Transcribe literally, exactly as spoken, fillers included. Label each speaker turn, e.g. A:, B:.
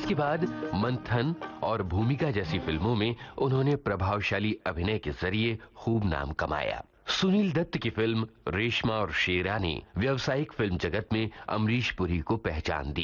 A: जिसके बाद मंथन और भूमिका जैसी फिल्मों में उन्होंने प्रभावशाली अभिनय के जरिए खूब नाम कमाया। सुनील दत्त की फिल्म रेशमा और शेरा ने व्यावसायिक फिल्म जगत में अमरीश पुरी को पहचान दी।